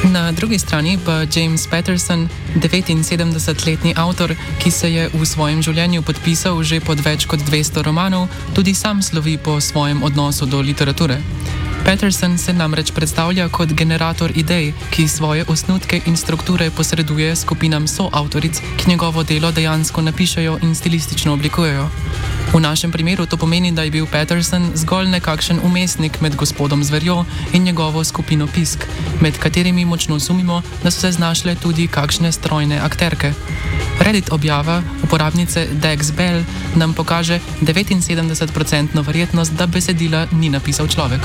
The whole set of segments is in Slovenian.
Na drugi strani pa James Patterson, 79-letni avtor, ki se je v svojem življenju podpisal že pod več kot 200 romanov, tudi sam slovi po svojem odnosu do literature. Patterson se namreč predstavlja kot generator idej, ki svoje osnutke in strukture posreduje skupinam soavtoric, ki njegovo delo dejansko napišejo in stilistično oblikujejo. V našem primeru to pomeni, da je bil Patterson zgolj nekakšen umestnik med gospodom Zverjo in njegovo skupino Pisk, med katerimi močno sumimo, da so se znašle tudi kakšne strojne akterke. Reddit objava uporabnice Dex Bell nam pokaže 79% verjetnost, da besedila ni napisal človek.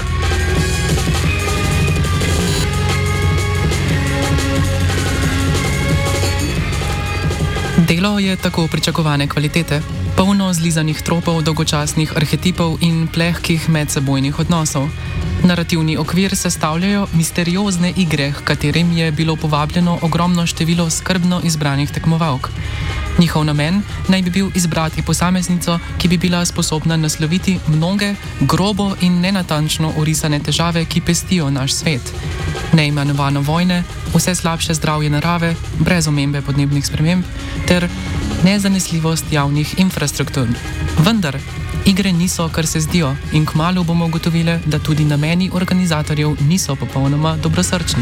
Delo je tako pričakovane kvalitete, polno zlizanih tropov, dolgočasnih arhetipov in plehkih medsebojnih odnosov. Narativni okvir sestavljajo misteriozne igre, h katerim je bilo povabljeno ogromno število skrbno izbranih tekmovalk. Njihov namen naj bi bil izbrati posameznico, ki bi bila sposobna nasloviti mnoge, grobo in nenatančno orisane težave, ki pestijo naš svet. Neimenovane vojne, vse slabše zdravje narave, brez omembe podnebnih sprememb ter nezanesljivost javnih infrastruktur. Vendar, igre niso, kar se zdijo, in kmalu bomo ugotovili, da tudi nameni organizatorjev niso popolnoma dobrosrčni.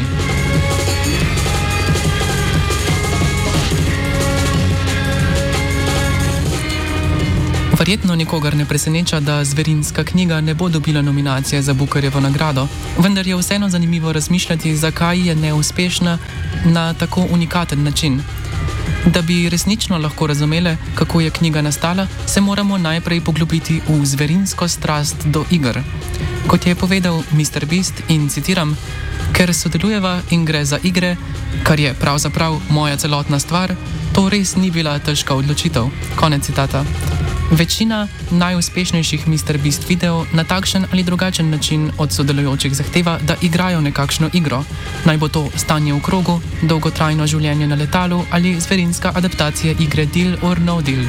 Verjetno nikogar ne preseneča, da Zverinska knjiga ne bo dobila nominacije za Bookerjevo nagrado, vendar je vseeno zanimivo razmišljati, zakaj je neuspešna na tako unikaten način. Da bi resnično lahko razumeli, kako je knjiga nastala, se moramo najprej poglobiti v zverinsko strast do iger. Kot je povedal Mr. Beast, in citiram, ker sodelujeva in gre za igre, kar je pravzaprav moja celotna stvar, to res ni bila težka odločitev. Konec citata. Večina najuspešnejših Mr. Beast videov na takšen ali drugačen način od sodelujočih zahteva, da igrajo nekakšno igro. Naj bo to stanje v krogu, dolgotrajno življenje na letalu ali zverinska adaptacija igre Deal or No Deal.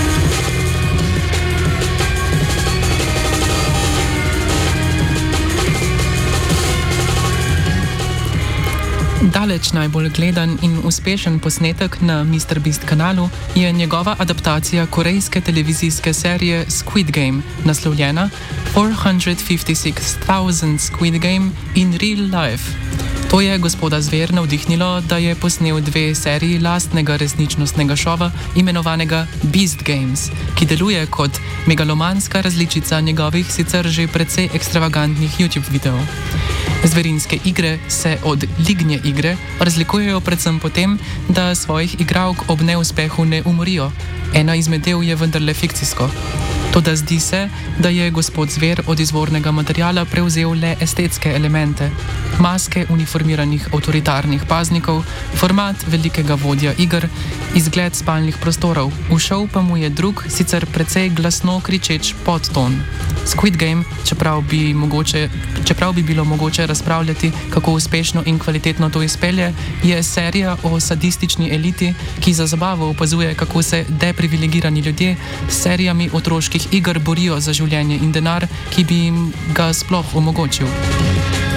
Daleč najbolj gledan in uspešen posnetek na Mr. Beast kanalu je njegova adaptacija korejske televizijske serije Squid Game, naslovljena 456,000 Squid Game in Real Life. To je gospoda Zver navdihnilo, da je posnel 2 seriji lastnega resničnostnega šova, imenovanega Beast Games, ki deluje kot megalomanska različica njegovih sicer že precej ekstravagantnih YouTube videov. Zverinske igre se od lignje igre razlikujejo predvsem po tem, da svojih igralk ob neuspehu ne umorijo. Ena izmed del je vendarle fikcijsko. Toda zdi se, da je gospod Zver od izvornega materiala prevzel le estetske elemente. Maske uniformiranih avtoritarnih paznikov, format velikega vodja iger, izgled spalnih prostorov, v šov pa mu je drug, sicer precej glasno kričeč podton. Squid Game, čeprav bi bilo mogoče razpravljati, kako uspešno in kvalitetno to izpelje, je serija o sadistični eliti, ki za zabavo opazuje, kako se deprivilegirani ljudje s serijami otroških iger borijo za življenje in denar, ki bi jim ga sploh omogočil.